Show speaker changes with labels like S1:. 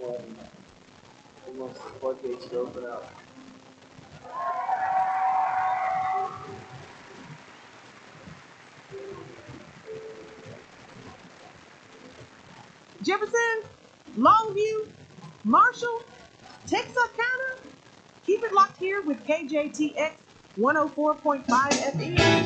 S1: once the floodgates open up.
S2: Jefferson, Longview, Marshall, Texarkana. Keep it locked here with KJTX 104.5 FE.